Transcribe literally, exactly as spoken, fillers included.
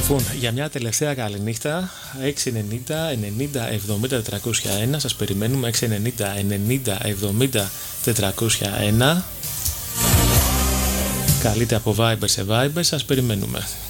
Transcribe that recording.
Λοιπόν, για μια τελευταία καληνύχτα, έξι ενενήντα ενενήντα εβδομήντα τετρακόσια ένα, σας περιμένουμε, έξι ενενήντα ενενήντα εβδομήντα τετρακόσια ένα. Καλείτε από Viber σε Viber, σας περιμένουμε.